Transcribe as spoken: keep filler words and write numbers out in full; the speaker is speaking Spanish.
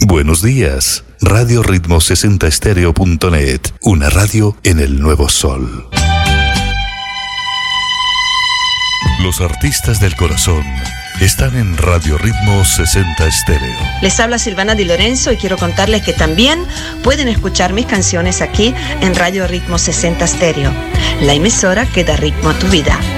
Buenos días. Radio Ritmo sesenta estéreo punto net, una radio en el nuevo sol. Los artistas del corazón están en Radio Ritmo sesenta Estéreo. Les habla Silvana Di Lorenzo y quiero contarles que también pueden escuchar mis canciones aquí en Radio Ritmo sesenta Estéreo, la emisora que da ritmo a tu vida.